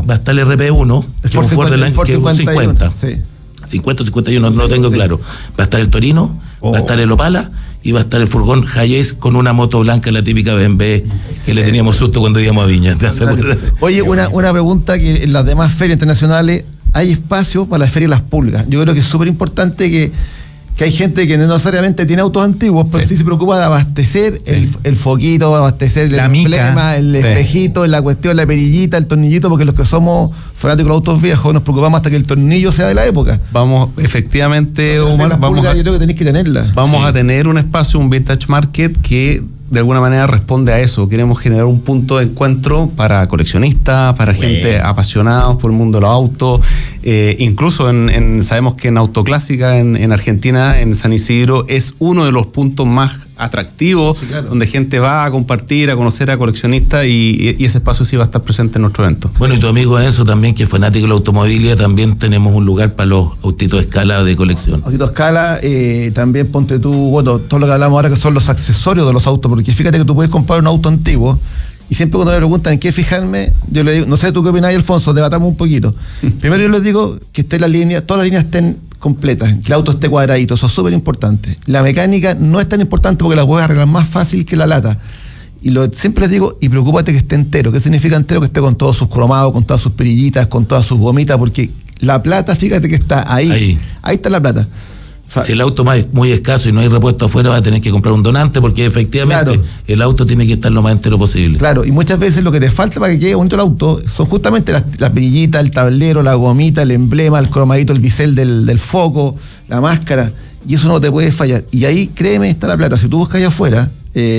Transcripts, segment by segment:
va a estar el RP1, que es un Ford del año 50. Sí. 50, 51, no lo tengo claro. Va a estar el Torino, va a estar el Opala y va a estar el furgón Hayes con una moto blanca, la típica BMW, que le teníamos susto cuando íbamos a Viña. Oye, una pregunta, que en las demás ferias internacionales hay espacio para la feria de las pulgas. Yo creo que es súper importante que hay gente que no necesariamente tiene autos antiguos, pero sí se preocupa de abastecer el foquito, abastecer el emblema, el espejito, la cuestión, la perillita, el tornillito, porque los que somos fanáticos de los autos viejos nos preocupamos hasta que el tornillo sea de la época. Vamos, efectivamente, Omar, yo creo que tenéis que tenerla. Vamos a tener un espacio, un Vintage Market, que de alguna manera responde a eso. Queremos generar un punto de encuentro para coleccionistas, para gente apasionados por el mundo de los autos. Incluso sabemos que en Autoclásica en Argentina, en San Isidro, es uno de los puntos más atractivos, donde gente va a compartir, a conocer a coleccionistas, y ese espacio sí va a estar presente en nuestro evento. Bueno, y tu amigo Enzo también, que es fanático de la automovilidad, también tenemos un lugar para los autitos de escala de colección. Autitos de escala, también ponte tú, bueno, todo lo que hablamos ahora que son los accesorios de los autos, porque fíjate que tú puedes comprar un auto antiguo, y siempre cuando me preguntan en qué fijarme, yo le digo, no sé tú qué opinas, Alfonso, debatamos un poquito. Primero yo les digo que esté la línea, todas las líneas estén completas, que el auto esté cuadradito, eso es súper importante. La mecánica no es tan importante porque la puedes arreglar más fácil que la lata. Y siempre les digo, y preocúpate que esté entero. ¿Qué significa entero? Que esté con todos sus cromados, con todas sus perillitas, con todas sus gomitas, porque la plata, fíjate que está ahí está la plata. O sea, si el auto es muy escaso y no hay repuesto afuera, va a tener que comprar un donante, porque efectivamente el auto tiene que estar lo más entero posible. Claro, y muchas veces lo que te falta para que quede bonito el auto son justamente las perillitas, el tablero, la gomita, el emblema, el cromadito, el bisel del foco, la máscara, y eso no te puede fallar. Y ahí, créeme, está la plata. Si tú buscas allá afuera,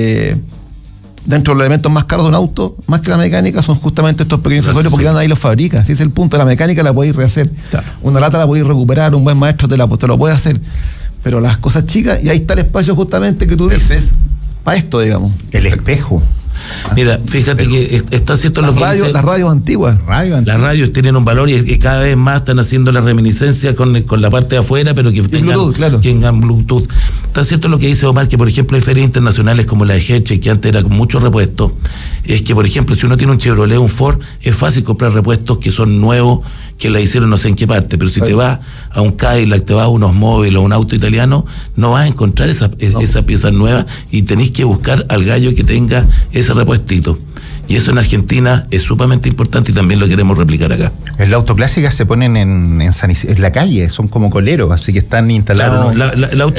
dentro de los elementos más caros de un auto, más que la mecánica, son justamente estos pequeños accesorios, porque ahí los fabricas. Si es el punto, la mecánica la podéis rehacer. Claro. Una lata la podéis recuperar, un buen maestro te lo puede hacer. Pero las cosas chicas, y ahí está el espacio justamente que tú dices, para esto, digamos. El espejo. Mira, fíjate que está cierto lo que dice. Las radios antiguas. Las radios tienen un valor, y cada vez más están haciendo la reminiscencia con la parte de afuera, pero que tengan Bluetooth, tengan Bluetooth. Está cierto lo que dice Omar, que por ejemplo hay ferias internacionales como la de Hershey, que antes era con muchos repuestos. Es que por ejemplo, si uno tiene un Chevrolet, un Ford, es fácil comprar repuestos que son nuevos, que la hicieron no sé en qué parte, pero si te vas a un Cadillac, te vas a unos móviles o un auto italiano, no vas a encontrar esas piezas nuevas, y tenés que buscar al gallo que tenga ese repuestito. Y eso en Argentina es sumamente importante, y también lo queremos replicar acá. En la Autoclásica se ponen en la calle, son como coleros, así que están instalados. Claro,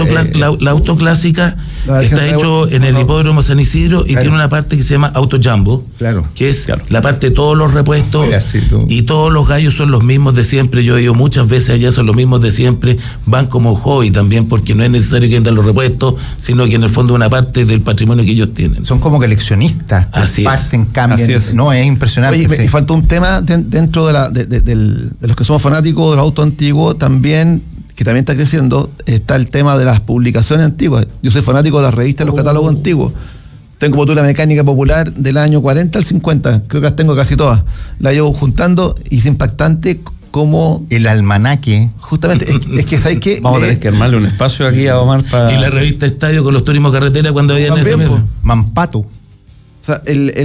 la Autoclásica está hecho en el hipódromo San Isidro, y tiene una parte que se llama Auto Jumbo, que es la parte de todos los repuestos, y todos los gallos son los mismos de siempre. Yo he ido muchas veces allá, son los mismos de siempre, van como hobby también, porque no es necesario que vendan los repuestos, sino que en el fondo es una parte del patrimonio que ellos tienen. Son como coleccionistas, así parten, cambian. Es. No, es impresionante. Oye, y falta un tema dentro de los que somos fanáticos de los autos antiguos, también, que también está creciendo, está el tema de las publicaciones antiguas. Yo soy fanático de las revistas, de los catálogos antiguos. Tengo como tú la Mecánica Popular del año 40 al 50, creo que las tengo casi todas. La llevo juntando, y es impactante como el almanaque. Justamente, es que ¿sabes qué? Vamos a tener que armarle un espacio aquí a Omar para... Y la revista Estadio con los turismos carretera, cuando habían ese mismo. Mampato. O sea,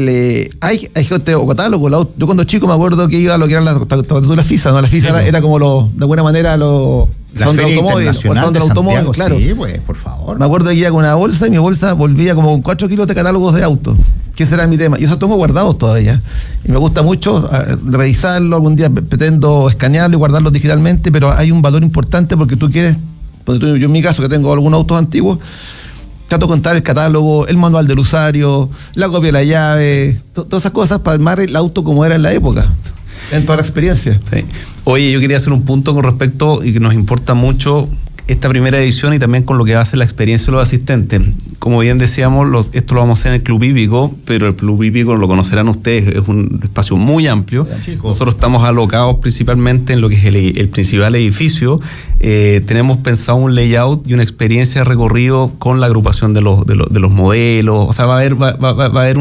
hay gente o catálogo. Yo cuando chico me acuerdo que iba a lo que eran las FISA, ¿no? La FISA era como de alguna manera la Feria Internacional del Automóvil, claro. Sí, pues, por favor. Me acuerdo que iba con una bolsa, y mi bolsa volvía como con 4 kilos de catálogos de autos, que ese era mi tema, y eso tengo guardados todavía, y me gusta mucho revisarlo. Algún día pretendo escanearlo y guardarlo digitalmente, pero hay un valor importante, porque tú quieres, yo en mi caso, que tengo algunos autos antiguos, trato de contar el catálogo, el manual del usuario, la copia de la llave, todas esas cosas para armar el auto como era en la época, en toda la experiencia. Sí. Oye, yo quería hacer un punto con respecto, y que nos importa mucho esta primera edición, y también con lo que va a ser la experiencia de los asistentes. Como bien decíamos, esto lo vamos a hacer en el Club Hípico, pero el Club Hípico, lo conocerán ustedes, es un espacio muy amplio. Nosotros estamos alocados principalmente en lo que es el principal edificio. Tenemos pensado un layout y una experiencia de recorrido con la agrupación de los modelos. O sea, va a haber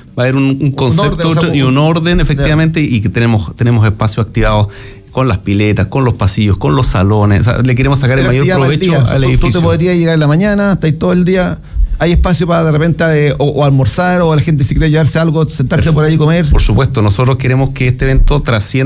un concepto y un orden, efectivamente, y que tenemos espacios activados con las piletas, con los pasillos, con los salones. O sea, le queremos sacar el mayor provecho al edificio. Tú te podrías llegar en la mañana, estáis todo el día. Hay espacio para de repente o almorzar, o a la gente si quiere llevarse algo, sentarse por ahí y comer. Por supuesto, nosotros queremos que este evento trascienda